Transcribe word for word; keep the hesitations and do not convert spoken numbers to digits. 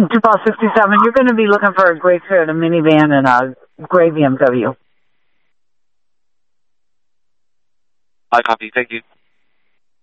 DuPont sixty-seven, you're going to be looking for a gray Toyota minivan and a gray B M W. I copy. Thank you.